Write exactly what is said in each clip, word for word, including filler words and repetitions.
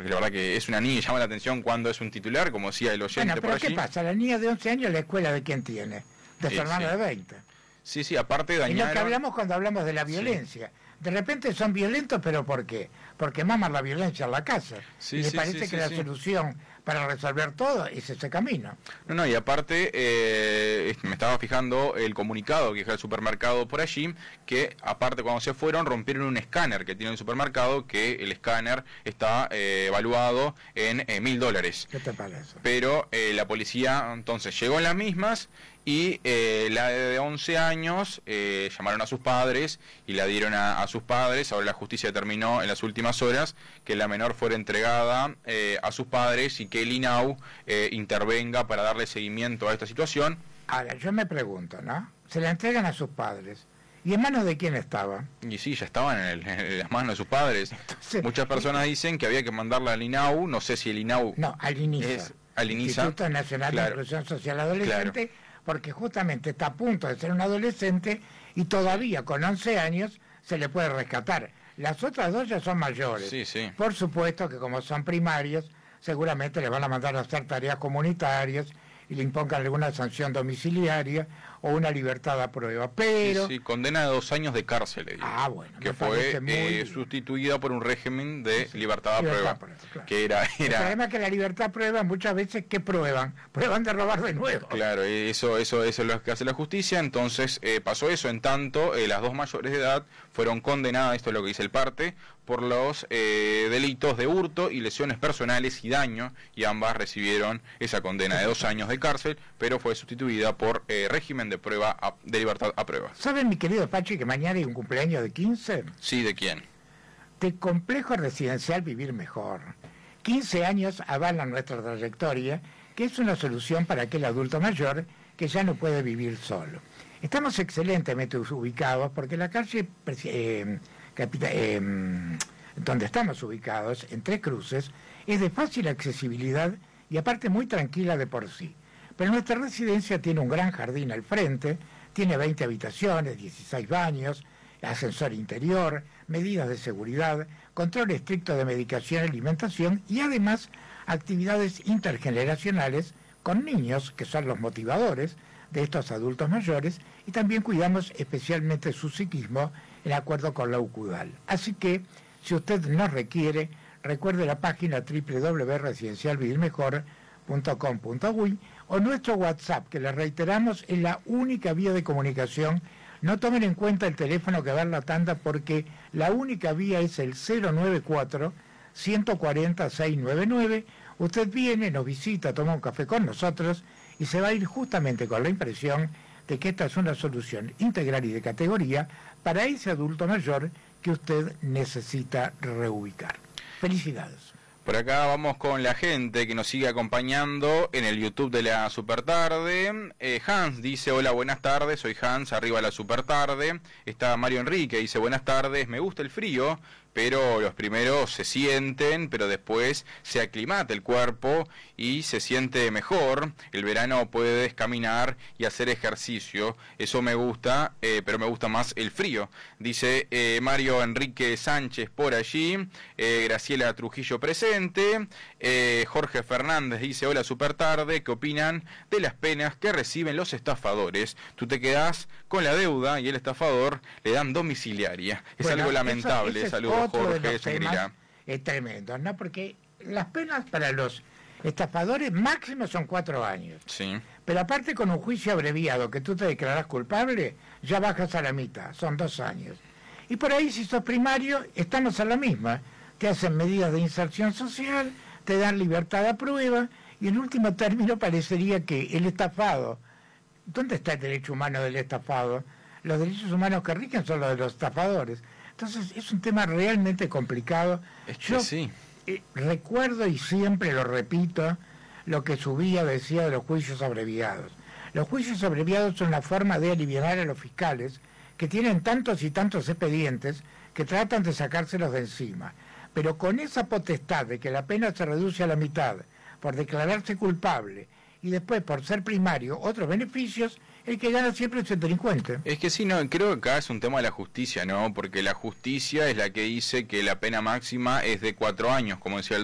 porque la verdad que es una niña y llama la atención cuando es un titular, como decía el oyente. Bueno, pero por allí. ¿qué pasa? La niña de once años, ¿la escuela de quién tiene? De su Eh, hermano sí. de veinte. Sí, sí, aparte Es dañaron... lo que hablamos cuando hablamos de la violencia. Sí. De repente son violentos, ¿pero por qué? Porque maman la violencia en la casa. Sí, y les sí, parece sí, que sí, la sí. solución para resolver todo es ese camino. No, no, y aparte, eh, me estaba fijando el comunicado que deja el supermercado por allí, que aparte cuando se fueron rompieron un escáner que tiene el supermercado, que el escáner está eh, evaluado en eh, mil dólares. ¿Qué te parece? Pero eh, la policía entonces llegó en las mismas y eh, la de once años eh, llamaron a sus padres y la dieron a, a sus padres. Ahora la justicia determinó en las últimas horas que la menor fuera entregada eh, a sus padres y que el I N A U eh, intervenga para darle seguimiento a esta situación. Ahora, yo me pregunto, ¿no? Se la entregan a sus padres. ¿Y en manos de quién estaba? Y sí, ya estaban en, el, en las manos de sus padres. Entonces, muchas personas dicen que había que mandarla al I N A U. No sé si el I N A U... No, al INISA. Es, al INISA. Instituto Nacional Claro. de Inclusión Social Adolescente, Claro. Porque justamente está a punto de ser un adolescente y todavía con once años se le puede rescatar. Las otras dos ya son mayores. Sí, sí. Por supuesto que como son primarios, seguramente le van a mandar a hacer tareas comunitarias y le impongan alguna sanción domiciliaria o una libertad a prueba. Pero... Sí, sí, condena de dos años de cárcel, le digo, Ah, bueno. que me fue parece muy... eh, sustituida por un régimen de Sí, libertad a libertad prueba, a prueba, claro. que era... El era problema es que la libertad a prueba muchas veces, ¿qué prueban? Prueban de robar de nuevo. Claro, eso, eso, eso es lo que hace la justicia. Entonces eh, pasó eso, en tanto eh, las dos mayores de edad fueron condenadas, esto es lo que dice el parte, por los eh, delitos de hurto y lesiones personales y daño, y ambas recibieron esa condena de dos años de cárcel, pero fue sustituida por eh, régimen de prueba a, de libertad a prueba. ¿Saben, mi querido Pachi, que mañana hay un cumpleaños de quince? Sí, ¿de quién? De Complejo Residencial Vivir Mejor. quince años avalan nuestra trayectoria, que es una solución para aquel adulto mayor que ya no puede vivir solo. Estamos excelentemente ubicados porque la calle eh, capita, eh, donde estamos ubicados, en Tres Cruces, es de fácil accesibilidad y aparte muy tranquila de por sí. Pero nuestra residencia tiene un gran jardín al frente, tiene veinte habitaciones, dieciséis baños, ascensor interior, medidas de seguridad, control estricto de medicación y alimentación y además actividades intergeneracionales con niños, que son los motivadores de estos adultos mayores, y también cuidamos especialmente su psiquismo en acuerdo con la UCUDAL. Así que, si usted nos requiere, recuerde la página doble u doble u doble u punto residencial vivir mejor punto com punto uy o nuestro WhatsApp, que les reiteramos es la única vía de comunicación. No tomen en cuenta el teléfono que va en la tanda porque la única vía es el cero nueve cuatro, uno cuatro cero, seis nueve nueve. Usted viene, nos visita, toma un café con nosotros y se va a ir justamente con la impresión de que esta es una solución integral y de categoría para ese adulto mayor que usted necesita reubicar. Felicidades. Por acá vamos con la gente que nos sigue acompañando en el YouTube de la Supertarde. Eh, Hans dice, hola, buenas tardes, soy Hans, arriba la Supertarde. Está Mario Enrique, dice, buenas tardes, me gusta el frío, pero los primeros se sienten, pero después se aclimata el cuerpo y se siente mejor. El verano puedes caminar y hacer ejercicio, eso me gusta, eh, pero me gusta más el frío. Dice eh, Mario Enrique Sánchez por allí, eh, Graciela Trujillo presente, eh, Jorge Fernández dice, hola Supertarde, ¿qué opinan de las penas que reciben los estafadores? Tú te quedás con la deuda y el estafador le dan domiciliaria. Es Bueno, algo eso- lamentable, ese es saludos. otro de Jorge los Sangrila. temas eh, tremendos, ¿no? Porque las penas para los estafadores máximo son cuatro años. Sí. Pero aparte con un juicio abreviado que tú te declarás culpable, ya bajas a la mitad, son dos años. Y por ahí si sos primario, estamos a la misma. Te hacen medidas de inserción social, te dan libertad a prueba, y en último término parecería que el estafado, ¿dónde está el derecho humano del estafado? Los derechos humanos que rigen son los de los estafadores. Entonces es un tema realmente complicado. Es que Yo sí. eh, recuerdo y siempre lo repito, lo que Subía decía de los juicios abreviados. Los juicios abreviados son una forma de aliviar a los fiscales que tienen tantos y tantos expedientes que tratan de sacárselos de encima. Pero con esa potestad de que la pena se reduce a la mitad por declararse culpable y después por ser primario otros beneficios, el que gana siempre es el delincuente. Es que sí, no, creo que acá es un tema de la justicia, ¿no? Porque la justicia es la que dice que la pena máxima es de cuatro años, como decía el doctor,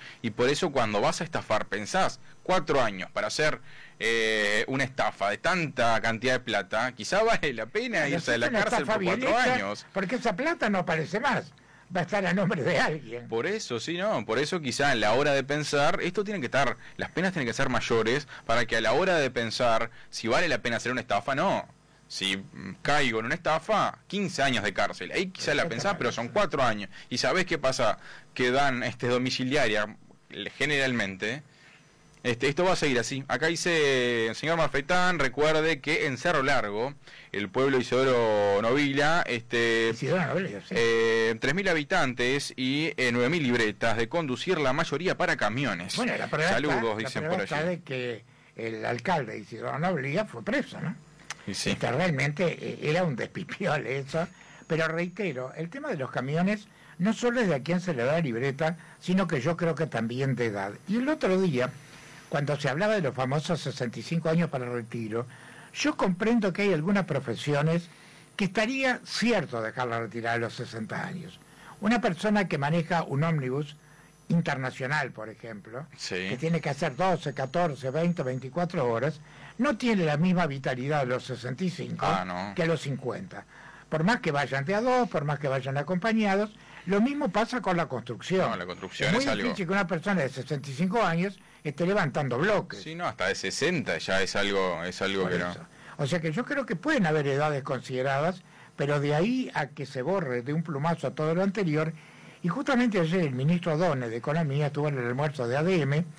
Y por eso cuando vas a estafar, pensás cuatro años para hacer eh, una estafa de tanta cantidad de plata, quizá vale la pena Pero irse si a la es una cárcel estafa por bien cuatro hecha, años. Porque esa plata no aparece más, va a estar a nombre de alguien. Por eso, sí, no, por eso quizá en la hora de pensar, esto tiene que estar, las penas tienen que ser mayores para que a la hora de pensar si vale la pena hacer una estafa, no. Si mm, caigo en una estafa, quince años de cárcel, ahí quizá la pensás, pero son cuatro años. ¿Y sabés qué pasa? Que dan este domiciliaria, generalmente. Este, esto va a seguir así. Acá dice, señor Marfetán, recuerde que en Cerro Largo, el pueblo Isidoro Novila, este, Isidoro Novila, sí. eh, tres mil habitantes y eh, nueve mil libretas de conducir, la mayoría para camiones. Bueno, la prueba Saludos, está, dicen la por prueba está allí. de que el alcalde de Isidoro Novila fue preso, ¿no? Y sí. Este, realmente eh, era un despipiol eso, pero reitero, el tema de los camiones no solo es de a quién se le da libreta, sino que yo creo que también de edad. Y el otro día, cuando se hablaba de los famosos sesenta y cinco años para el retiro, yo comprendo que hay algunas profesiones que estaría cierto dejarla retirar a los sesenta años. Una persona que maneja un ómnibus internacional, por ejemplo, Sí. que tiene que hacer doce, catorce, veinte, veinticuatro horas, no tiene la misma vitalidad a los sesenta y cinco Ah, no. que a los cincuenta. Por más que vayan de a dos, por más que vayan acompañados, lo mismo pasa con la construcción. No, la construcción es muy es algo- difícil que una persona de sesenta y cinco años esté levantando bloques. Sí, no, hasta de sesenta ya es algo, es algo Por que eso. no. O sea que yo creo que pueden haber edades consideradas, pero de ahí a que se borre de un plumazo a todo lo anterior. Y justamente ayer el ministro Done de Economía estuvo en el almuerzo de A D M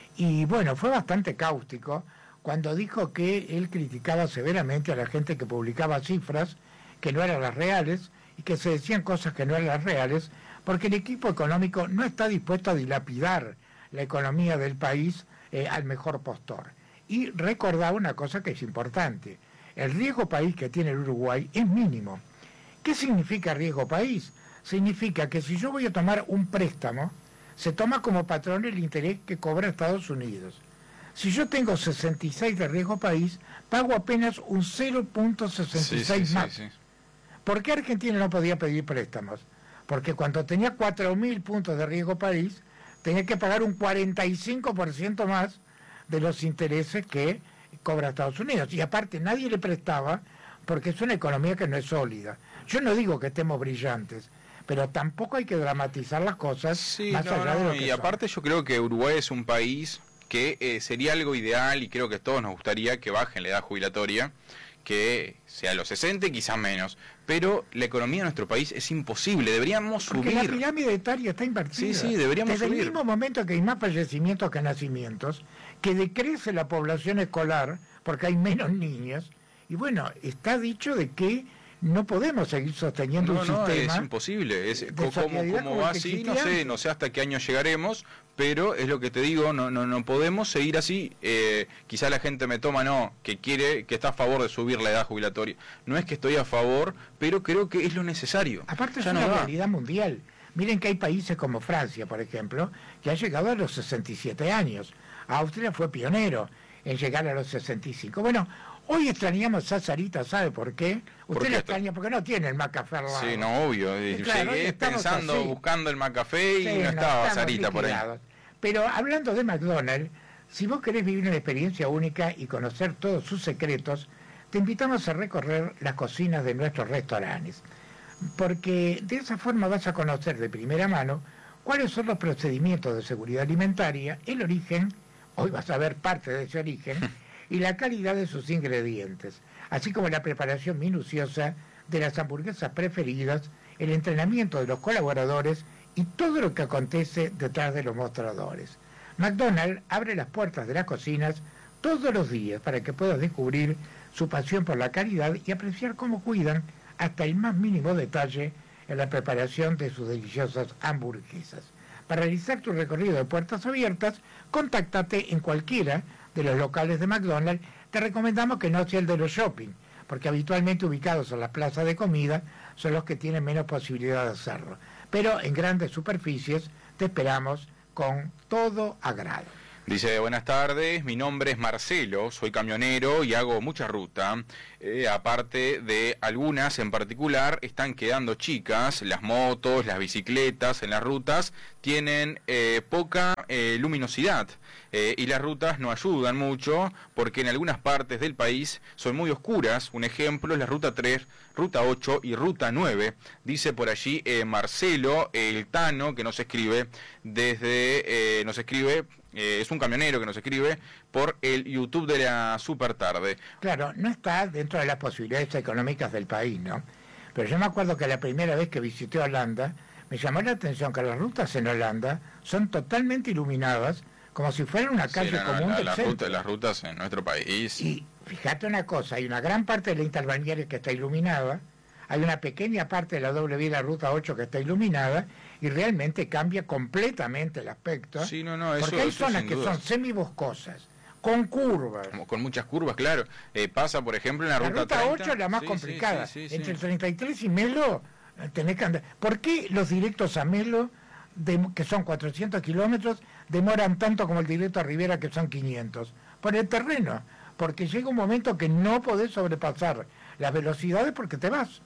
y bueno, fue bastante cáustico cuando dijo que él criticaba severamente a la gente que publicaba cifras que no eran las reales y que se decían cosas que no eran las reales, porque el equipo económico no está dispuesto a dilapidar la economía del país eh, al mejor postor. Y recordaba una cosa que es importante, el riesgo país que tiene el Uruguay es mínimo. ¿Qué significa riesgo país? Significa que si yo voy a tomar un préstamo, se toma como patrón el interés que cobra Estados Unidos. Si yo tengo sesenta y seis de riesgo país, pago apenas un cero punto sesenta y seis Sí, sí, más. sí, sí. ¿Por qué Argentina no podía pedir préstamos? Porque cuando tenía cuatro mil puntos de riesgo país, tenía que pagar un cuarenta y cinco por ciento más de los intereses que cobra Estados Unidos. Y aparte nadie le prestaba porque es una economía que no es sólida. Yo no digo que estemos brillantes, pero tampoco hay que dramatizar las cosas Sí, más no, allá no, de lo que y son. aparte yo creo que Uruguay es un país que eh, sería algo ideal y creo que a todos nos gustaría que bajen la edad jubilatoria, que sea los sesenta, quizás menos, pero la economía de nuestro país es imposible, deberíamos Porque la subir. pirámide etaria está invertida. Sí, sí, deberíamos Desde subir. el mismo momento que hay más fallecimientos que nacimientos, que decrece la población escolar porque hay menos niños, y bueno, está dicho de que no podemos seguir sosteniendo No, un no, sistema. es imposible. Es, de co- como, solidaridad como como el va que así, no existía sé, antes. no sé hasta qué año llegaremos, pero es lo que te digo, no, no, no podemos seguir así. Eh, quizá la gente me toma, no, que quiere, que está a favor de subir la edad jubilatoria. No es que estoy a favor, pero creo que es lo necesario. Aparte es Ya no una da. realidad mundial. Miren que hay países como Francia, por ejemplo, que ha llegado a los sesenta y siete años. Austria fue pionero en llegar a los sesenta y cinco. Bueno, hoy extrañamos a Sarita, ¿sabe por qué? ¿Por Usted qué? la extraña porque no tiene el Macafé al lado. Sí, no, obvio. Sí, claro, hoy Llegué estamos pensando, así. buscando el Macafé y Sí, no no, estaba estamos Sarita por ahí. liquidados. Pero hablando de McDonald's, si vos querés vivir una experiencia única y conocer todos sus secretos, te invitamos a recorrer las cocinas de nuestros restaurantes. Porque de esa forma vas a conocer de primera mano cuáles son los procedimientos de seguridad alimentaria, el origen, hoy vas a ver parte de ese origen, y la calidad de sus ingredientes, así como la preparación minuciosa de las hamburguesas preferidas, el entrenamiento de los colaboradores y todo lo que acontece detrás de los mostradores. McDonald's abre las puertas de las cocinas todos los días para que puedas descubrir su pasión por la calidad y apreciar cómo cuidan hasta el más mínimo detalle en la preparación de sus deliciosas hamburguesas. Para realizar tu recorrido de puertas abiertas, contáctate en cualquiera de los locales de McDonald's. Te recomendamos que no sea el de los shopping, porque habitualmente ubicados en las plazas de comida son los que tienen menos posibilidad de hacerlo. Pero en grandes superficies te esperamos con todo agrado. Dice, buenas tardes, mi nombre es Marcelo, soy camionero y hago mucha ruta. Eh, aparte de algunas en particular, están quedando chicas, las motos, las bicicletas en las rutas tienen eh, poca la eh, luminosidad. Eh, y las rutas no ayudan mucho porque en algunas partes del país son muy oscuras. Un ejemplo es la ruta tres, ruta ocho y ruta nueve. Dice por allí eh, Marcelo, el Tano, que nos escribe desde, eh, nos escribe, eh, es un camionero que nos escribe por el YouTube de la Super Tarde. Claro, no está dentro de las posibilidades económicas del país, ¿no? Pero yo me acuerdo que la primera vez que visité Holanda, me llamó la atención que las rutas en Holanda son totalmente iluminadas, como si fuera una calle sí, no, común la, del la centro. ruta, las rutas en nuestro país. Y fíjate una cosa, hay una gran parte de la interbalnearia que está iluminada, hay una pequeña parte de la doble vía de la ruta ocho que está iluminada, y realmente cambia completamente el aspecto. Sí, no, no, eso, porque hay eso zonas sin que dudas. son semiboscosas, con curvas. Como con muchas curvas, claro. Eh, pasa, por ejemplo, en la, La ruta, ruta treinta. ocho es la más Sí, complicada. sí, sí, sí, Entre sí. el treinta y tres y Melo eh, tenés que andar. ¿Por qué los directos a Melo, de, que son cuatrocientos kilómetros, demoran tanto como el directo a Rivera, que son quinientos? Por el terreno. Porque llega un momento que no podés sobrepasar las velocidades porque te vas.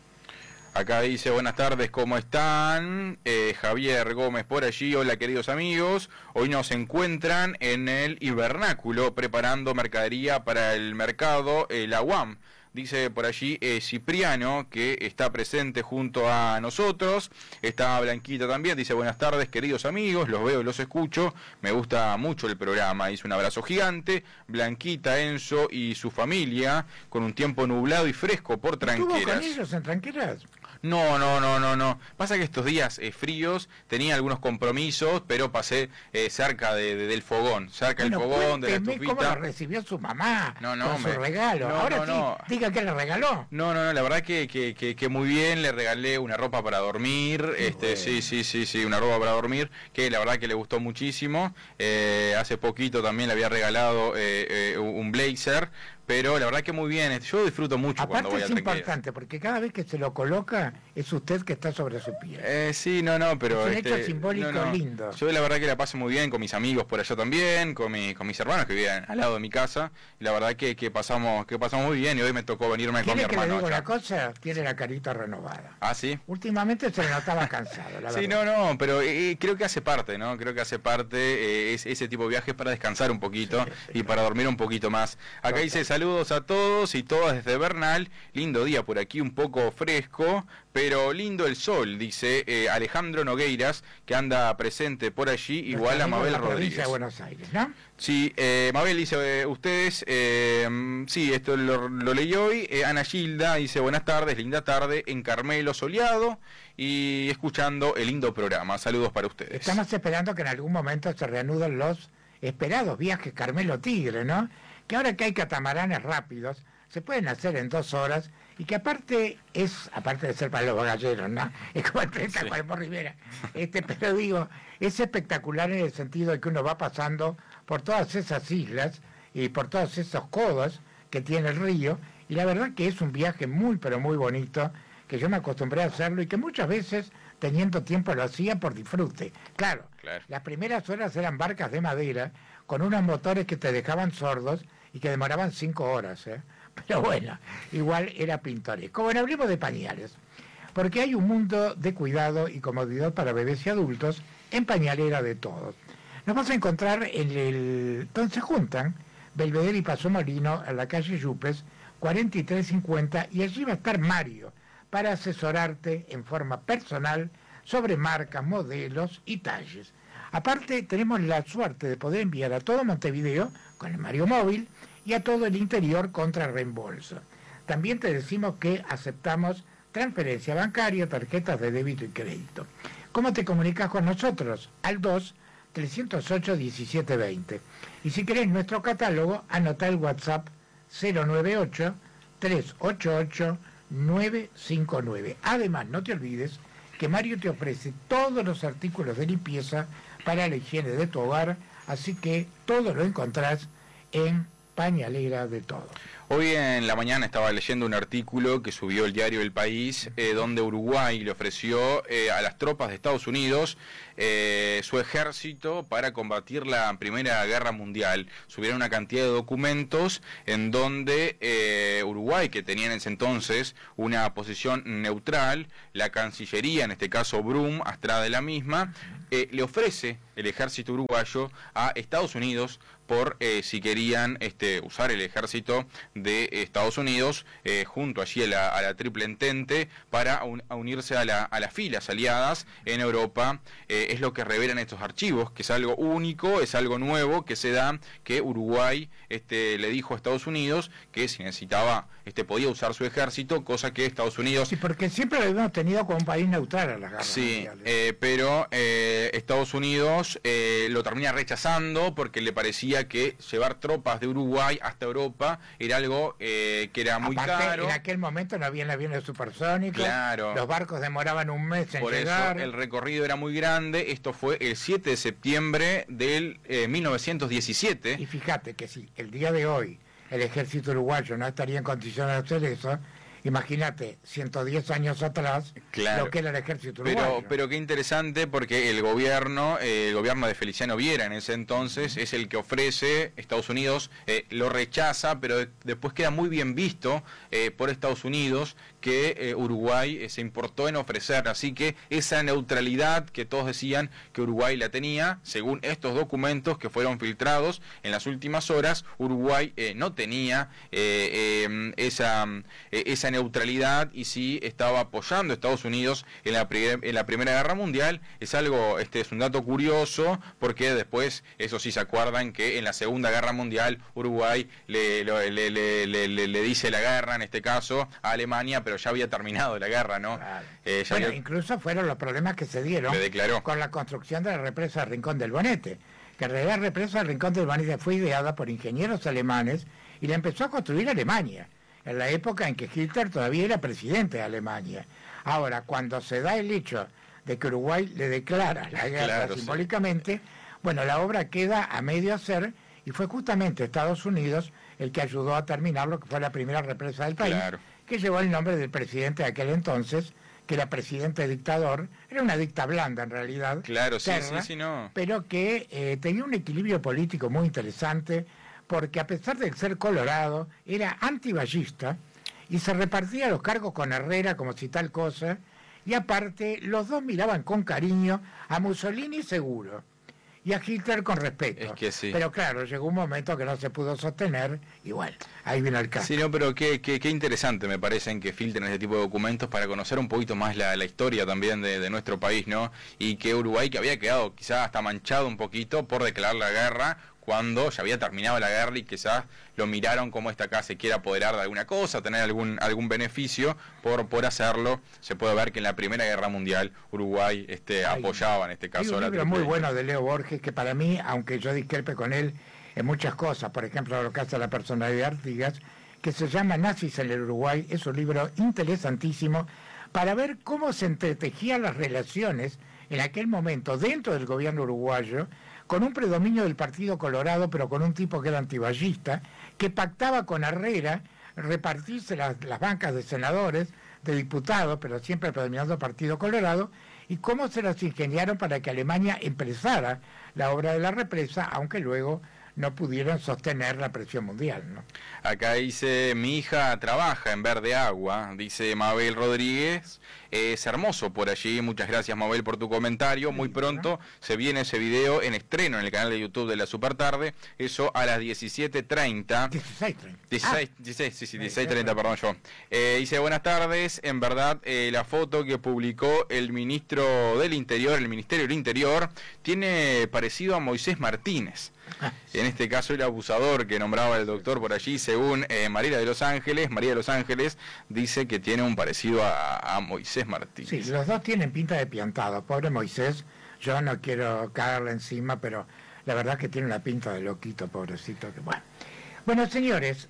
Acá dice, buenas tardes, ¿cómo están? Eh, Javier Gómez por allí, hola queridos amigos. Hoy nos encuentran en el hibernáculo preparando mercadería para el mercado, eh, la U A M. Dice por allí eh, Cipriano, que está presente junto a nosotros. Está Blanquita también, dice buenas tardes queridos amigos, los veo y los escucho. Me gusta mucho el programa, dice un abrazo gigante. Blanquita, Enzo y su familia, con un tiempo nublado y fresco por Tranqueras. ¿Estuvo con ellos en Tranqueras? No, no, no, no, no. Pasa que estos días eh, fríos tenía algunos compromisos, pero pasé eh, cerca de, de- del fogón, cerca Bueno, del fogón, de la cuénteme cómo estufita. lo recibió su mamá No, no, con me- su regalo. no, Ahora no, sí, no. diga que le regaló. No, no, no, la verdad que, que, que, que muy bien, le regalé una ropa para dormir, Qué este, bueno. sí, sí, sí, sí, una ropa para dormir, que la verdad que le gustó muchísimo. Eh, hace poquito también le había regalado eh, eh, un blazer, pero la verdad que muy bien, yo disfruto mucho cuando Aparte voy es al Tranqueras. importante, porque cada vez que se lo coloca, es usted que está sobre su piel. Eh, sí, no, no, pero... Es un este, hecho simbólico no, no. lindo. Yo la verdad que la paso muy bien con mis amigos por allá también, con, mi, con mis hermanos que viven al lado de mi casa, y la verdad que, que pasamos que pasamos muy bien, y hoy me tocó venirme con mi ¿Quiere que le hermano diga allá. una cosa? Tiene la carita renovada. Ah, ¿sí? Últimamente se le notaba cansado, la Sí, verdad. no, no, pero eh, creo que hace parte, ¿no? Creo que hace parte eh, es, ese tipo de viajes para descansar un poquito Sí, sí, y para dormir un poquito más. Acá Total. dice saludos a todos y todas desde Bernal. Lindo día por aquí, un poco fresco, pero lindo el sol, dice eh, Alejandro Nogueiras, que anda presente por allí, igual Nuestro a amigo de Mabel la provincia Rodríguez. de Buenos Aires, ¿no? Sí, eh, Mabel dice, eh, ustedes, eh, sí, esto lo, lo leí hoy. Eh, Ana Gilda dice, buenas tardes, linda tarde en Carmelo soleado y escuchando el lindo programa. Saludos para ustedes. Estamos esperando que en algún momento se reanuden los esperados viajes Carmelo Tigre, ¿no? Que ahora que hay catamaranes rápidos, se pueden hacer en dos horas y que aparte es, aparte de ser para los bagalleros, ¿no? Es como el treinta Sí. Cuerpo Rivera. Este, pero digo, es espectacular en el sentido de que uno va pasando por todas esas islas y por todos esos codos que tiene el río, y la verdad que es un viaje muy, pero muy bonito, que yo me acostumbré a hacerlo y que muchas veces, teniendo tiempo, lo hacía por disfrute. Claro, Claro. las primeras horas eran barcas de madera con unos motores que te dejaban sordos y que demoraban cinco horas, ¿eh? Pero bueno, igual era pintoresco. Bueno, hablemos de pañales, porque hay un mundo de cuidado y comodidad para bebés y adultos en Pañalera de Todos. Nos vas a encontrar en el... donde se juntan Belvedere y Paso Molino, en la calle Yupes, cuarenta y tres cincuenta, y allí va a estar Mario para asesorarte en forma personal sobre marcas, modelos y talles. Aparte, tenemos la suerte de poder enviar a todo Montevideo con el Mario Móvil y a todo el interior contra reembolso. También te decimos que aceptamos transferencia bancaria, tarjetas de débito y crédito. ¿Cómo te comunicas con nosotros? Al dos, trescientos ocho, diecisiete veinte. Y si querés nuestro catálogo, anota el WhatsApp cero nueve ocho, tres ocho ocho, nueve cinco nueve. Además, no te olvides que Mario te ofrece todos los artículos de limpieza para la higiene de tu hogar, así que todo lo encontrás en Pañalera de Todo. Hoy en la mañana estaba leyendo un artículo que subió el diario El País, eh, donde Uruguay le ofreció eh, a las tropas de Estados Unidos eh, su ejército para combatir la Primera Guerra Mundial. Subieron una cantidad de documentos en donde eh, Uruguay, que tenía en ese entonces una posición neutral, la Cancillería, en este caso Brum, atrás de la misma, eh, le ofrece el ejército uruguayo a Estados Unidos por eh, si querían este, usar el ejército de Estados Unidos eh, junto allí a la, a la Triple Entente para un, a unirse a, la, a las filas aliadas en Europa. Eh, es lo que revelan estos archivos, que es algo único, es algo nuevo que se da, que Uruguay este, le dijo a Estados Unidos que si necesitaba, este, podía usar su ejército, cosa que Estados Unidos... Sí, porque siempre lo hemos tenido como un país neutral a las guerras sí, mundiales. Eh, pero eh, Estados Unidos eh, lo termina rechazando porque le parecía que llevar tropas de Uruguay hasta Europa era algo eh, que era muy Aparte, caro. En aquel momento no habían aviones supersónicos, claro. Los barcos demoraban un mes en Por llegar. eso el recorrido era muy grande. Esto fue el siete de septiembre del eh, mil novecientos diecisiete. Y fíjate que si el día de hoy el ejército uruguayo no estaría en condiciones de hacer eso, imagínate, ciento diez años atrás, claro. lo que era el ejército uruguayo. Pero, pero qué interesante porque el gobierno, eh, el gobierno de Feliciano Viera en ese entonces, es el que ofrece, Estados Unidos eh, lo rechaza, pero de, después queda muy bien visto eh, por Estados Unidos que eh, Uruguay eh, se importó en ofrecer. Así que esa neutralidad que todos decían que Uruguay la tenía, según estos documentos que fueron filtrados en las últimas horas, Uruguay eh, no tenía eh, eh, esa, eh, esa neutralidad y sí estaba apoyando a Estados Unidos en la, en la Primera Guerra Mundial. Es algo, este es un dato curioso, porque después, eso sí se acuerdan, que en la Segunda Guerra Mundial Uruguay le, le, le, le, le, le dice la guerra, en este caso, a Alemania, pero ya había terminado la guerra, ¿no? Claro. Eh, ya bueno, había... incluso fueron los problemas que se dieron con la construcción de la represa del Rincón del Bonete, que en realidad la represa del Rincón del Bonete fue ideada por ingenieros alemanes y la empezó a construir Alemania, en la época en que Hitler todavía era presidente de Alemania. Ahora, cuando se da el hecho de que Uruguay le declara la guerra claro, simbólicamente, sí. bueno, la obra queda a medio hacer y fue justamente Estados Unidos el que ayudó a terminar lo que fue la primera represa del país, claro. que llevó el nombre del presidente de aquel entonces, que era presidente dictador, era una dicta blanda en realidad, claro, sí, terra, sí, sí, no. pero que eh, tenía un equilibrio político muy interesante, porque a pesar de ser colorado, era antiballista y se repartía los cargos con Herrera como si tal cosa, y aparte los dos miraban con cariño a Mussolini seguro y a Hitler con respeto. Es que sí. Pero claro, llegó un momento que no se pudo sostener, igual, ahí vino el caso. Sí, no, pero qué, qué, qué interesante me parecen que filtren este tipo de documentos para conocer un poquito más la, la historia también de, de nuestro país, ¿no? Y que Uruguay, que había quedado quizás hasta manchado un poquito por declarar la guerra, cuando ya había terminado la guerra y quizás lo miraron como esta acá se quiere apoderar de alguna cosa, tener algún algún beneficio por por hacerlo. Se puede ver que en la Primera Guerra Mundial Uruguay este Ay, apoyaba en este caso. Hay un libro muy bueno de Leo Borges que para mí, aunque yo discrepe con él en muchas cosas, por ejemplo lo que hace la personalidad de Artigas, que se llama Nazis en el Uruguay, es un libro interesantísimo para ver cómo se entretejían las relaciones en aquel momento dentro del gobierno uruguayo, con un predominio del Partido Colorado, pero con un tipo que era antiballista, que pactaba con Herrera repartirse las, las bancas de senadores, de diputados, pero siempre predominando el Partido Colorado, y cómo se las ingeniaron para que Alemania empezara la obra de la represa, aunque luego no pudieron sostener la presión mundial, ¿no? Acá dice, mi hija trabaja en Verde Agua, dice Mabel Rodríguez, es hermoso por allí, muchas gracias Mabel por tu comentario, muy pronto se viene ese video en estreno en el canal de YouTube de la Supertarde, eso a las diecisiete treinta. dieciséis treinta. dieciséis, dieciséis, sí, sí, dieciséis treinta, perdón yo. Eh, dice, buenas tardes, en verdad eh, la foto que publicó el ministro del Interior, el Ministerio del Interior, tiene parecido a Moisés Martínez. En este caso el abusador que nombraba el doctor por allí, según eh, María de Los Ángeles, María de Los Ángeles dice que tiene un parecido a, a Moisés Martínez. Sí, los dos tienen pinta de piantado. Pobre Moisés, yo no quiero caerle encima, pero la verdad que tiene una pinta de loquito, pobrecito. Que bueno. Bueno, señores,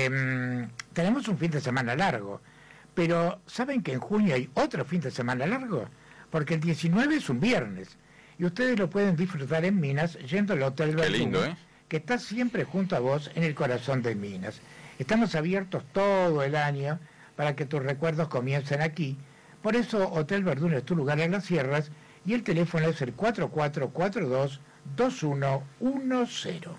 eh, tenemos un fin de semana largo, pero ¿saben que en junio hay otro fin de semana largo? Porque el diecinueve es un viernes. Y ustedes lo pueden disfrutar en Minas yendo al Hotel Verdún, Qué lindo, ¿eh? que está siempre junto a vos en el corazón de Minas. Estamos abiertos todo el año para que tus recuerdos comiencen aquí. Por eso Hotel Verdún es tu lugar en las sierras y el teléfono es el cuatro cuatro cuatro dos, dos uno uno cero.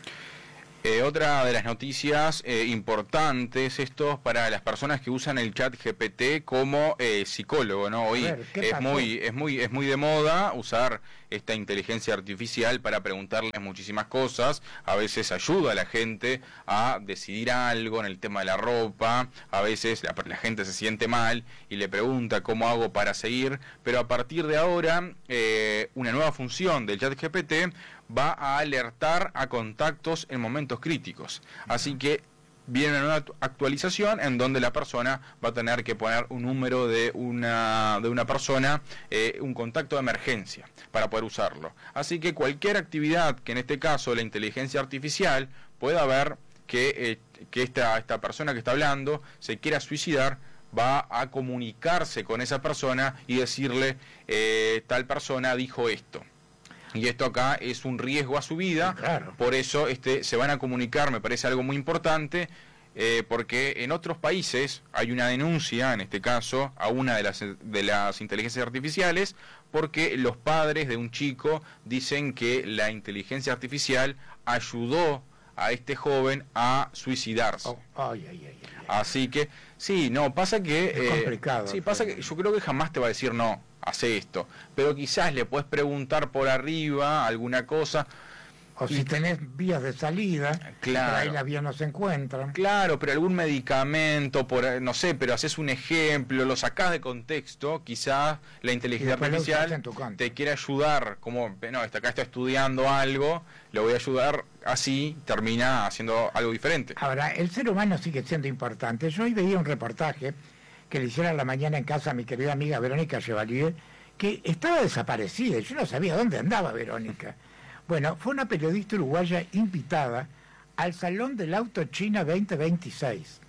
Eh, otra de las noticias eh, importantes, esto para las personas que usan el chat G P T como eh, psicólogo, ¿no? Hoy ver, es muy, es muy, es muy de moda usar esta inteligencia artificial para preguntarles muchísimas cosas. A veces ayuda a la gente a decidir algo en el tema de la ropa. A veces la, la gente se siente mal y le pregunta cómo hago para seguir. Pero a partir de ahora, eh, una nueva función del chat G P T va a alertar a contactos en momentos críticos. Así que viene una nueva actualización en donde la persona va a tener que poner un número de una, de una persona, eh, un contacto de emergencia para poder usarlo. Así que cualquier actividad que en este caso la inteligencia artificial pueda ver que, eh, que esta, esta persona que está hablando se quiera suicidar, va a comunicarse con esa persona y decirle eh, tal persona dijo esto. Y esto acá es un riesgo a su vida, claro. Por eso este, se van a comunicar, me parece algo muy importante, eh, porque en otros países hay una denuncia, en este caso, a una de las, de las inteligencias artificiales, porque los padres de un chico dicen que la inteligencia artificial ayudó a este joven a suicidarse. Oh, ay, ay, ay, ay. Así que, sí, no, pasa que... Es eh, complicado. Sí, pasa que yo creo que jamás te va a decir no, hace esto, pero quizás le puedes preguntar por arriba alguna cosa. O si tenés vías de salida, claro, por ahí las vías no se encuentran. Claro, pero algún medicamento, por no sé, pero haces un ejemplo, lo sacás de contexto, quizás la inteligencia artificial te quiere ayudar, como, no, acá está estudiando algo, le voy a ayudar, así termina haciendo algo diferente. Ahora, el ser humano sigue siendo importante. Yo hoy veía un reportaje que le hiciera a la mañana en casa a mi querida amiga Verónica Chevalier, que estaba desaparecida, yo no sabía dónde andaba Verónica. Bueno, fue una periodista uruguaya invitada al Salón del Auto China veinte veintiséis.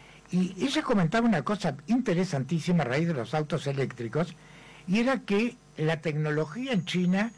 Y ella comentaba una cosa interesantísima a raíz de los autos eléctricos, y era que la tecnología en China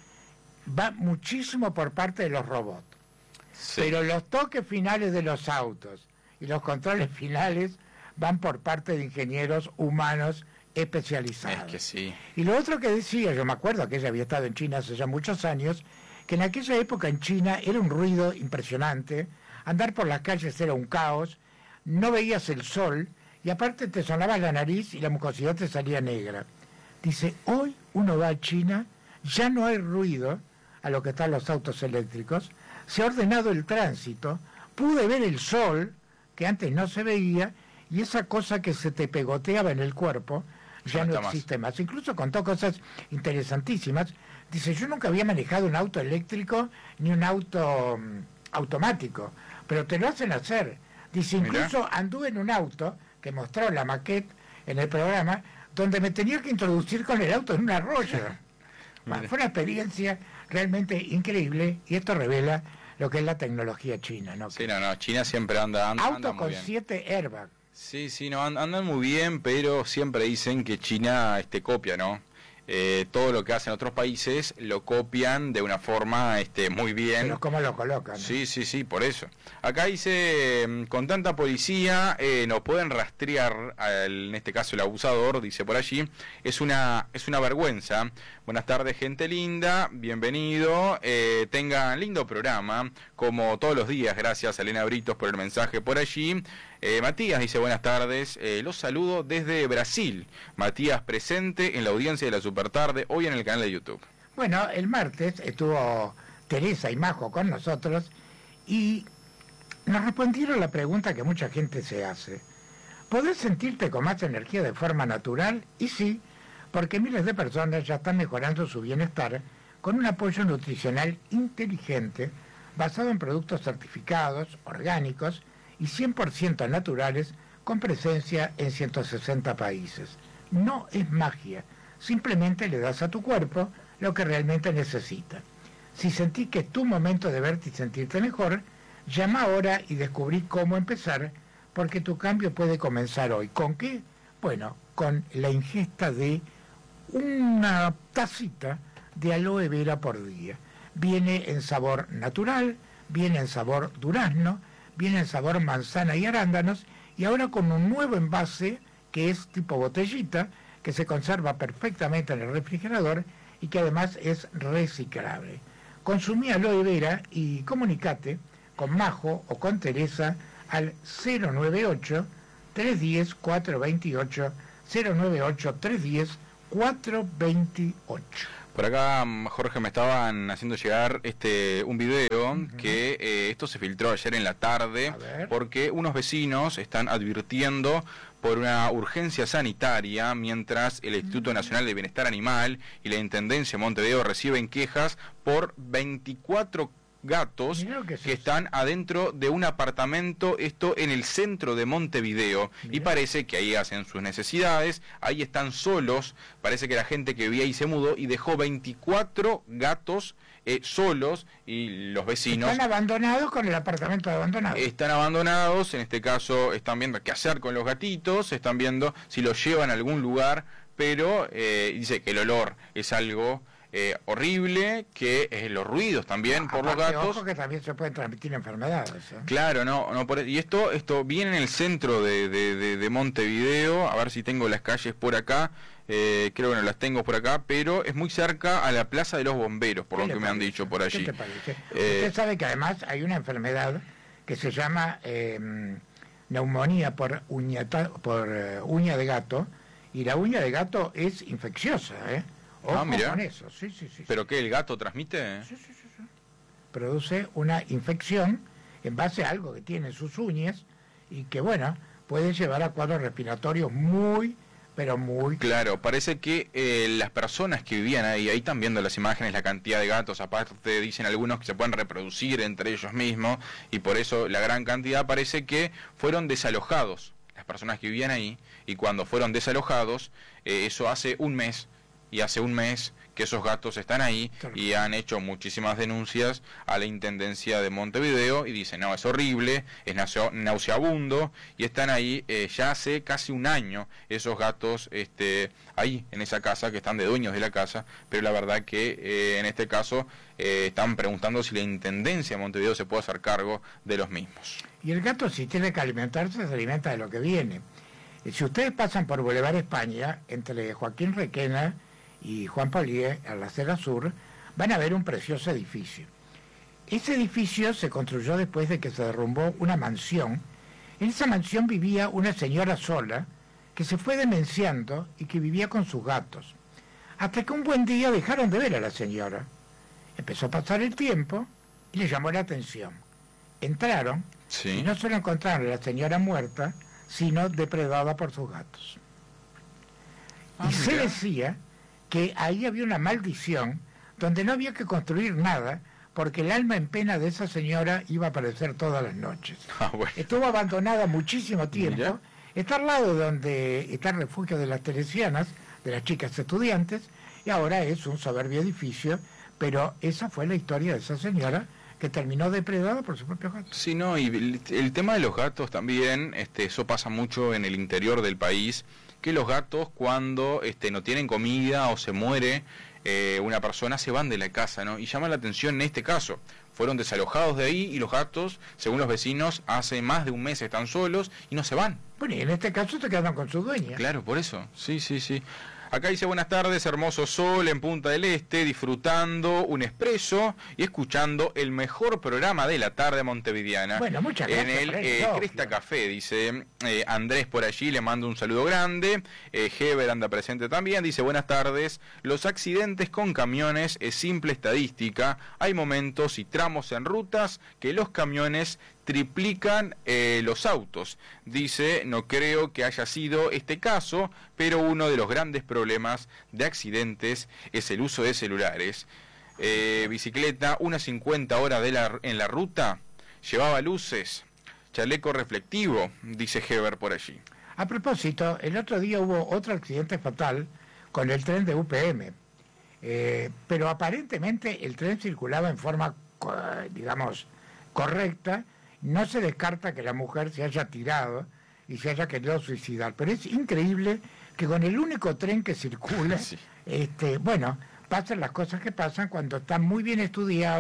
va muchísimo por parte de los robots. Sí. Pero los toques finales de los autos y los controles finales van por parte de ingenieros humanos especializados. Es que sí. Y lo otro que decía, yo me acuerdo que ella había estado en China hace ya muchos años, que en aquella época en China era un ruido impresionante, andar por las calles era un caos, no veías el sol y aparte te sonaba la nariz y la mucosidad te salía negra. Dice, hoy uno va a China, ya no hay ruido a lo que están los autos eléctricos, se ha ordenado el tránsito, pude ver el sol, que antes no se veía, y esa cosa que se te pegoteaba en el cuerpo ya no, no existe más. más. Incluso contó cosas interesantísimas. Dice, yo nunca había manejado un auto eléctrico ni un auto um, automático, pero te lo hacen hacer. Dice, incluso Mirá. anduve en un auto, que mostró la maquette en el programa, donde me tenía que introducir con el auto en un arroyo. Bueno, fue una experiencia realmente increíble, y esto revela lo que es la tecnología china, ¿no? Sí, no, no, China siempre anda, anda Auto anda muy con bien. siete airbags. Sí, sí, no, andan muy bien, pero siempre dicen que China este, copia, ¿no? Eh, todo lo que hacen otros países lo copian de una forma este, muy bien. Pero ¿cómo lo colocan? ¿no? Sí, sí, sí, por eso. Acá dice, con tanta policía eh, nos pueden rastrear, al, en este caso el abusador, dice por allí, es una, es una vergüenza. Buenas tardes, gente linda, bienvenido, eh, tengan lindo programa, como todos los días, gracias a Elena Britos por el mensaje por allí. Eh, Matías dice buenas tardes, eh, los saludo desde Brasil. Matías presente en la audiencia de la Supertarde, hoy en el canal de YouTube. Bueno, el martes estuvo Teresa y Majo con nosotros y nos respondieron la pregunta que mucha gente se hace. ¿Podés sentirte con más energía de forma natural? Y sí, porque miles de personas ya están mejorando su bienestar con un apoyo nutricional inteligente basado en productos certificados, orgánicos y cien por ciento naturales con presencia en ciento sesenta países. No es magia, simplemente le das a tu cuerpo lo que realmente necesita. Si sentís que es tu momento de verte y sentirte mejor, llama ahora y descubrí cómo empezar, porque tu cambio puede comenzar hoy. ¿Con qué? Bueno, con la ingesta de una tacita de aloe vera por día. Viene en sabor natural, viene en sabor durazno, viene en sabor manzana y arándanos, y ahora con un nuevo envase que es tipo botellita, que se conserva perfectamente en el refrigerador y que además es reciclable. Consumí aloe vera y comunicate con Majo o con Teresa al cero noventa y ocho, trescientos diez, cuatrocientos veintiocho, cero noventa y ocho, trescientos diez, cuatrocientos veintiocho. Por acá, Jorge, me estaban haciendo llegar este un video uh-huh. que eh, esto se filtró ayer en la tarde porque unos vecinos están advirtiendo por una urgencia sanitaria mientras el Instituto Nacional de Bienestar Animal y la Intendencia de Montevideo reciben quejas por veinticuatro gatos que, que están adentro de un apartamento, esto en el centro de Montevideo. Mirá. Y parece que ahí hacen sus necesidades, ahí están solos, parece que la gente que vivía ahí se mudó y dejó veinticuatro gatos eh, solos, y los vecinos... Están abandonados con el apartamento abandonado. Están abandonados, en este caso están viendo qué hacer con los gatitos, están viendo si los llevan a algún lugar, pero eh, dice que el olor es algo... Eh, horrible, que eh, los ruidos también no, por los gatos. Ojo que también se pueden transmitir enfermedades. ¿eh? Claro, no, no por, y esto, esto viene en el centro de, de, de, de Montevideo. A ver si tengo las calles por acá. Eh, creo que no las tengo por acá, pero es muy cerca a la Plaza de los Bomberos, por lo que me parece? han dicho por allí. ¿Qué te parece? Eh, Usted sabe que además hay una enfermedad que se llama eh, neumonía por, uñata, por uh, uña de gato, y la uña de gato es infecciosa, ¿eh? Ojo ah, mira. Con eso, sí, sí, sí. ¿Pero qué, el gato transmite? Sí, sí, sí, sí. Produce una infección en base a algo que tiene sus uñas y que, bueno, puede llevar a cuadros respiratorios muy, pero muy... Claro, parece que eh, las personas que vivían ahí, ahí están viendo las imágenes, la cantidad de gatos, aparte dicen algunos que se pueden reproducir entre ellos mismos, y por eso la gran cantidad parece que fueron desalojados, las personas que vivían ahí, y cuando fueron desalojados, eh, eso hace un mes, y hace un mes que esos gatos están ahí y han hecho muchísimas denuncias a la Intendencia de Montevideo y dicen, no, es horrible, es nauseabundo, y están ahí eh, ya hace casi un año esos gatos este, ahí en esa casa, que están de dueños de la casa, pero la verdad que eh, en este caso eh, están preguntando si la Intendencia de Montevideo se puede hacer cargo de los mismos. Y el gato, si tiene que alimentarse, se alimenta de lo que viene. Si ustedes pasan por Boulevard España, entre Joaquín Requena y Juan Polié, a la acera sur, van a ver un precioso edificio. Ese edificio se construyó después de que se derrumbó una mansión. En esa mansión vivía una señora sola que se fue demenciando y que vivía con sus gatos. Hasta que un buen día dejaron de ver a la señora. Empezó a pasar el tiempo y le llamó la atención. Entraron sí. y no solo encontraron a la señora muerta, sino depredada por sus gatos. Ah, y mira. Se decía que ahí había una maldición donde no había que construir nada porque el alma en pena de esa señora iba a aparecer todas las noches. Ah, bueno. Estuvo abandonada muchísimo tiempo. Mira. Está al lado donde está el refugio de las teresianas, de las chicas estudiantes, y ahora es un soberbio edificio, pero esa fue la historia de esa señora que terminó depredada por sus propios gatos. Sí, no, y el, el tema de los gatos también, este, eso pasa mucho en el interior del país, que los gatos cuando este, no tienen comida o se muere eh, una persona se van de la casa, ¿no? Y llama la atención en este caso, fueron desalojados de ahí y los gatos, según los vecinos, hace más de un mes están solos y no se van. Bueno, y en este caso se quedan con su dueña. Claro, por eso, sí, sí, sí. Acá dice, buenas tardes, hermoso sol en Punta del Este, disfrutando un expreso y escuchando el mejor programa de la tarde montevideana. Bueno, muchas gracias. En el eh, Cresta Café, dice eh, Andrés por allí, le mando un saludo grande. Eh, Heber anda presente también, dice, buenas tardes. Los accidentes con camiones es simple estadística. Hay momentos y tramos en rutas que los camiones triplican eh, los autos. Dice, no creo que haya sido este caso, pero uno de los grandes problemas de accidentes es el uso de celulares. Eh, bicicleta, unas cincuenta horas de la, en la ruta, llevaba luces, chaleco reflectivo, dice Heber por allí. A propósito, el otro día hubo otro accidente fatal con el tren de U P M, eh, pero aparentemente el tren circulaba en forma, digamos, correcta. No se descarta que la mujer se haya tirado y se haya querido suicidar, pero es increíble que con el único tren que circula, sí. este, bueno, pasan las cosas que pasan cuando está muy bien estudiado,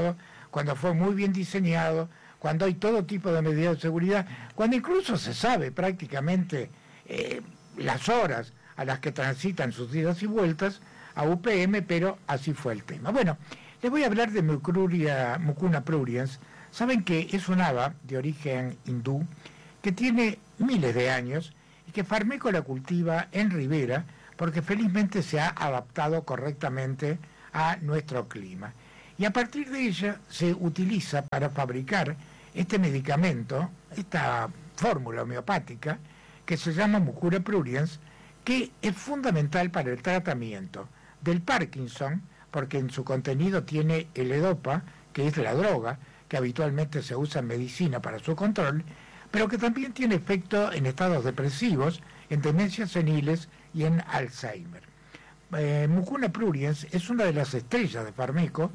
cuando fue muy bien diseñado, cuando hay todo tipo de medidas de seguridad, cuando incluso se sabe prácticamente eh, las horas a las que transitan sus idas y vueltas a U P M, pero así fue el tema. Bueno, les voy a hablar de Mucruria, Mucuna pruriens. Saben que es un haba de origen hindú que tiene miles de años y que Farmeco la cultiva en Rivera porque felizmente se ha adaptado correctamente a nuestro clima. Y a partir de ella se utiliza para fabricar este medicamento, esta fórmula homeopática que se llama Mucuna pruriens, que es fundamental para el tratamiento del Parkinson, porque en su contenido tiene el L-Dopa, que es la droga que habitualmente se usa en medicina para su control, pero que también tiene efecto en estados depresivos, en demencias seniles y en Alzheimer. Eh, Mucuna pruriens es una de las estrellas de Farmeco.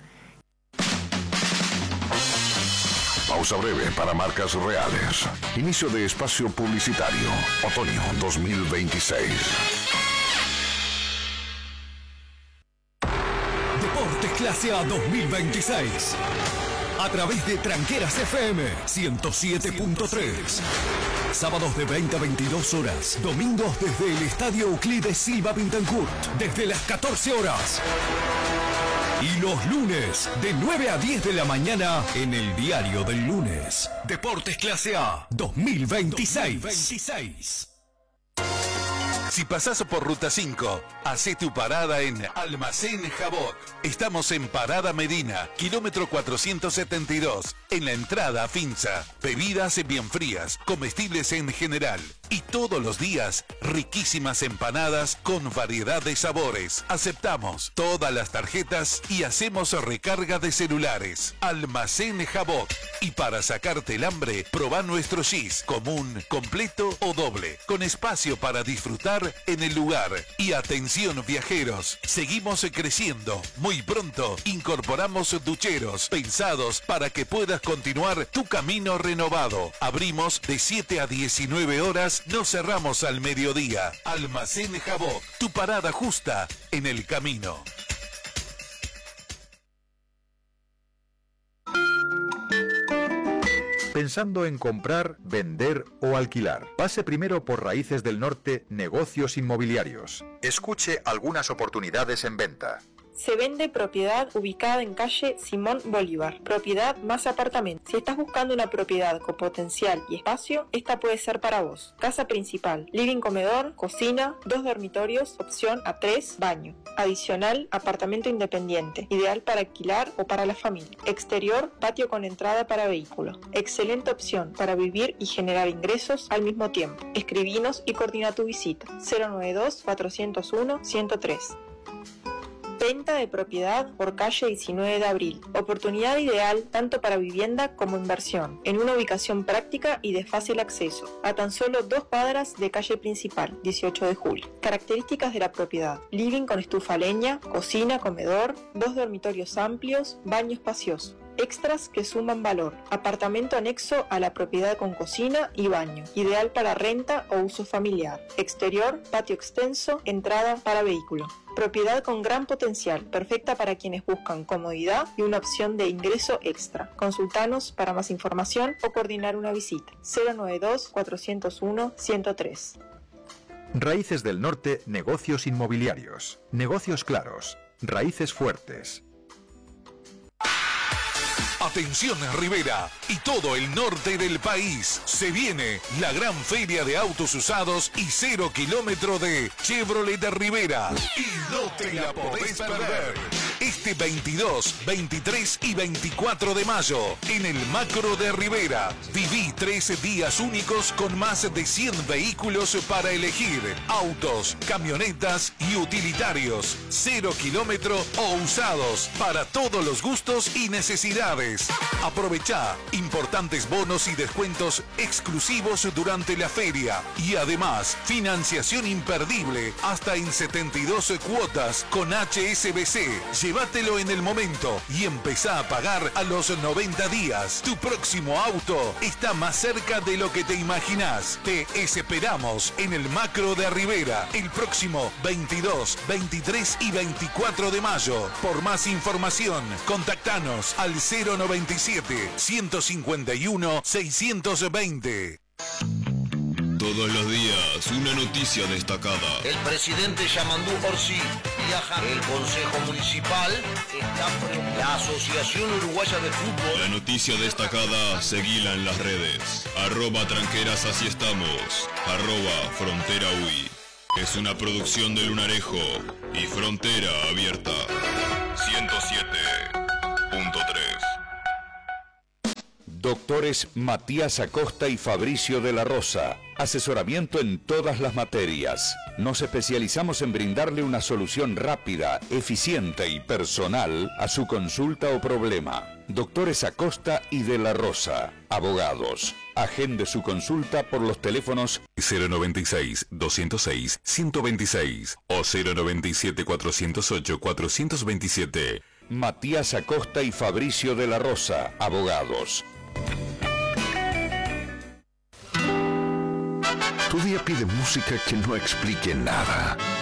Pausa breve para marcas reales. Inicio de espacio publicitario. Otoño dos mil veintiséis. Deportes Clase A dos mil veintiséis. A través de Tranqueras F M ciento siete punto tres. Sábados de veinte a veintidós horas. Domingos desde el Estadio Euclides Silva Pintancourt. Desde las catorce horas. Y los lunes, de nueve a diez de la mañana, en el Diario del Lunes. Deportes Clase A dos mil veintiséis. dos mil veintiséis. Si pasás por Ruta cinco, hacé tu parada en Almacén Jabot. Estamos en Parada Medina, kilómetro cuatrocientos setenta y dos, en la entrada a Finza. Bebidas bien frías, comestibles en general. Y todos los días, riquísimas empanadas con variedad de sabores. Aceptamos todas las tarjetas y hacemos recarga de celulares. Almacén Jabot. Y para sacarte el hambre, probá nuestro gis, común, completo o doble, con espacio para disfrutar en el lugar. Y atención viajeros, seguimos creciendo. Muy pronto incorporamos ducheros pensados para que puedas continuar tu camino renovado. Abrimos de siete a diecinueve horas, no cerramos al mediodía. Almacén Jabot, tu parada justa en el camino. Pensando en comprar, vender o alquilar. Pase primero por Raíces del Norte Negocios Inmobiliarios. Escuche algunas oportunidades en venta. Se vende propiedad ubicada en calle Simón Bolívar, propiedad más apartamento. Si estás buscando una propiedad con potencial y espacio, esta puede ser para vos. Casa principal, living comedor, cocina, dos dormitorios, opción A tres, baño. Adicional, apartamento independiente, ideal para alquilar o para la familia. Exterior, patio con entrada para vehículos. Excelente opción para vivir y generar ingresos al mismo tiempo. Escribinos y coordina tu visita. cero noventa y dos, cuatrocientos uno, ciento tres. Venta de propiedad por calle diecinueve de abril. Oportunidad ideal tanto para vivienda como inversión, en una ubicación práctica y de fácil acceso, a tan solo dos cuadras de calle principal, dieciocho de julio. Características de la propiedad: living con estufa a leña, cocina, comedor, dos dormitorios amplios, baño espacioso. Extras que suman valor: apartamento anexo a la propiedad con cocina y baño, ideal para renta o uso familiar. Exterior, patio extenso, entrada para vehículo. Propiedad con gran potencial, perfecta para quienes buscan comodidad y una opción de ingreso extra. Consultanos para más información o coordinar una visita. cero noventa y dos, cuatrocientos uno, ciento tres. Raíces del Norte Negocios Inmobiliarios. Negocios claros. Raíces fuertes. Atención Rivera y todo el norte del país. Se viene la gran feria de autos usados y cero kilómetro de Chevrolet de Rivera. Y no te la podés perder. Este veintidós, veintitrés y veinticuatro de mayo en el Macro de Rivera. Viví tres días únicos con más de cien vehículos para elegir. Autos, camionetas y utilitarios. Cero kilómetro o usados para todos los gustos y necesidades. Aprovechá importantes bonos y descuentos exclusivos durante la feria y además financiación imperdible hasta en setenta y dos cuotas con H S B C. Llévatelo en el momento y empezá a pagar a los noventa días. Tu próximo auto está más cerca de lo que te imaginás. Te esperamos en el Macro de Rivera el próximo veintidós, veintitrés y veinticuatro de mayo. Por más información, contactanos al cero noventa y siete, ciento cincuenta y uno, seiscientos veinte. Todos los días, una noticia destacada. El presidente Yamandú Orsi viaja. El Consejo Municipal está preocupado. La Asociación Uruguaya de Fútbol. La noticia destacada, seguila en las redes. Arroba tranqueras, así estamos. Arroba frontera U I. Es una producción de Lunarejo y Frontera Abierta. ciento siete punto tres. Doctores Matías Acosta y Fabricio de la Rosa. Asesoramiento en todas las materias. Nos especializamos en brindarle una solución rápida, eficiente y personal a su consulta o problema. Doctores Acosta y de la Rosa. Abogados. Agende su consulta por los teléfonos cero noventa y seis, doscientos seis, ciento veintiséis o cero noventa y siete, cuatrocientos ocho, cuatrocientos veintisiete. Matías Acosta y Fabricio de la Rosa. Abogados. Tu día pide música que no explique nada.